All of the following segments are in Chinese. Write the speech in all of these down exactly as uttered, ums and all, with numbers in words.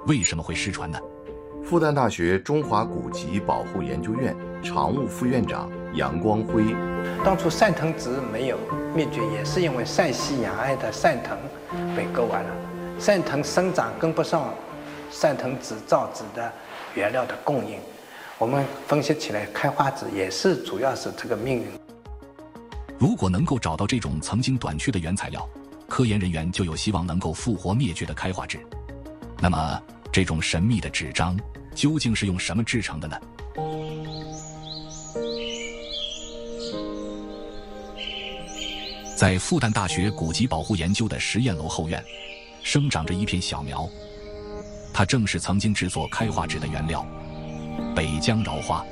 为什么会失传呢？ 复旦大学中华古籍保护研究院常务副院长杨光辉， 当初汕藤植没有灭绝，也是因为陕西沿岸的汕藤被割完了，汕藤生长跟不上汕藤植造纸的原料的供应。我们分析起来，开花纸也是主要是这个命运。 如果能够找到这种曾经短缺的原材料，科研人员就有希望能够复活灭绝的开花纸。那么，这种神秘的纸张究竟是用什么制成的呢？在复旦大学古籍保护研究的实验楼后院，生长着一片小苗，它正是曾经制作开花纸的原料——北疆荖花。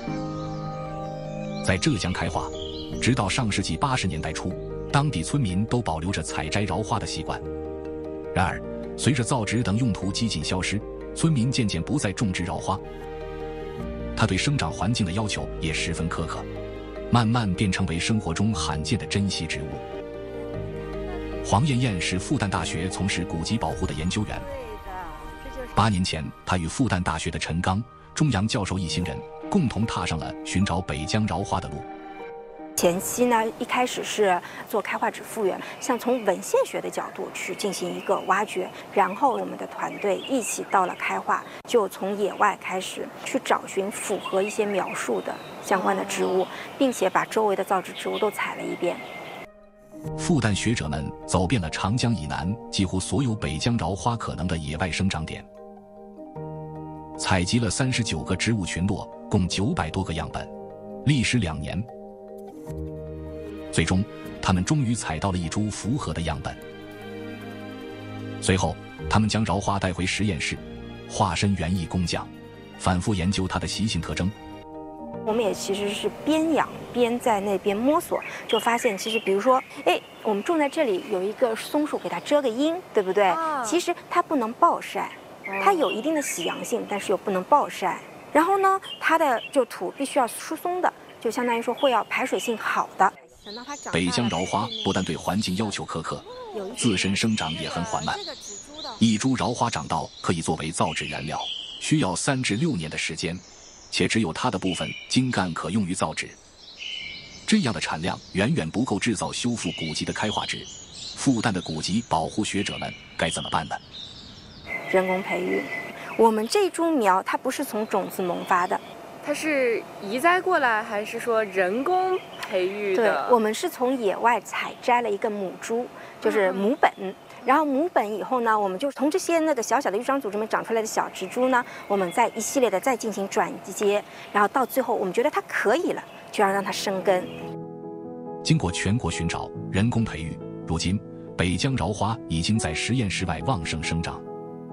在浙江开花，直到上世纪八十年代初，当地村民都保留着采摘荖花的习惯。然而，随着造纸等用途几近消失，村民渐渐不再种植荖花。它对生长环境的要求也十分苛刻，慢慢便成为生活中罕见的珍稀植物。黄艳艳是复旦大学从事古籍保护的研究员。八年前，她与复旦大学的陈刚、钟阳教授一行人共同踏上了寻找北疆荖花的路。 前期呢，一开始是做开花纸复原，像从文献学的角度去进行一个挖掘，然后我们的团队一起到了开化，就从野外开始去找寻符合一些描述的相关的植物，并且把周围的造纸植物都采了一遍。 复旦学者们走遍了长江以南几乎所有北疆荖花可能的野外生长点，采集了三十九个植物群落，共九百多个样本，历时两年。最终，他们终于采到了一株符合的样本。随后，他们将荖花带回实验室，化身园艺工匠，反复研究它的习性特征。 我们也其实是边养边在那边摸索，就发现其实比如说，哎，我们种在这里有一个松树，给它遮个阴，对不对？啊、其实它不能暴晒，它有一定的喜阳性，但是又不能暴晒。然后呢，它的就土必须要疏松的，就相当于说会要排水性好的。 北疆荖花不但对环境要求苛刻，自身生长也很缓慢。一株荖花长到可以作为造纸原料，需要三至六年的时间，且只有它的部分茎干可用于造纸。这样的产量远远不够制造修复古籍的开花纸。复旦的古籍保护学者们该怎么办呢？ 人工培育。我们这株苗它不是从种子萌发的， 它是移栽过来还是说人工培育的？ 对，我们是从野外采摘了一个母株，就是母本。嗯、然后母本以后呢，我们就从这些那个小小的育章组织里面长出来的小植株呢，我们再一系列的再进行转接，然后到最后我们觉得它可以了，就要让它生根。 经过全国寻找、人工培育，如今北疆荖花已经在实验室外旺盛生长。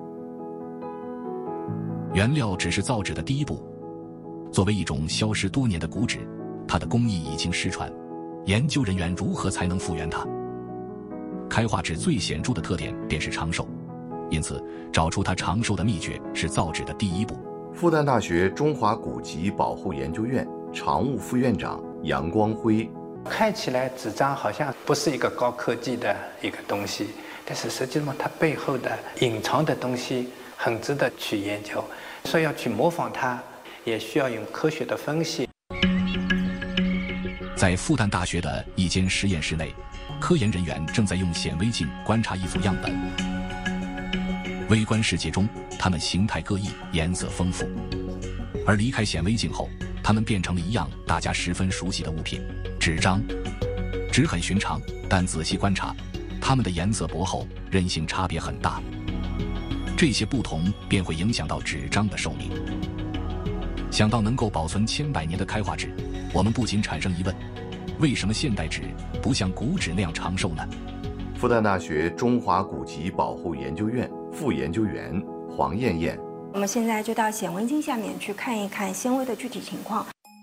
原料只是造纸的第一步。作为一种消失多年的古纸，它的工艺已经失传，研究人员如何才能复原它？开花纸最显著的特点便是长寿，因此找出它长寿的秘诀是造纸的第一步。 复旦大学中华古籍保护研究院常务副院长杨光辉， 看起来纸张好像不是一个高科技的一个东西，但是实际上它背后的隐藏的东西很值得去研究，所以要去模仿它，也需要用科学的分析。 在复旦大学的一间实验室内，科研人员正在用显微镜观察一组样本。微观世界中，它们形态各异，颜色丰富；而离开显微镜后，它们变成了一样大家十分熟悉的物品——纸张。纸很寻常，但仔细观察，它们的颜色薄厚，韧性差别很大。这些不同便会影响到纸张的寿命。想到能够保存千百年的开花纸，我们不仅产生疑问：为什么现代纸不像古纸那样长寿呢？ 复旦大学中华古籍保护研究院副研究员黄艳艳， 我们现在就到显微镜下面去看一看纤维的具体情况。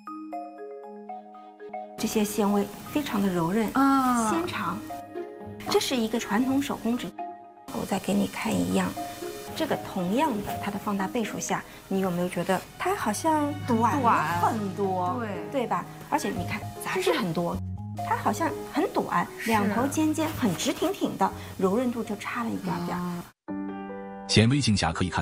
这些纤维非常的柔韧啊，纤长。这是一个传统手工纸，我再给你看一样。这个同样的，它的放大倍数下，你有没有觉得它好像短了很多？对，对吧？而且你看杂质很多，它好像很短，两头尖尖，很直挺挺的，柔韧度就差了一点点。 显微镜下可以看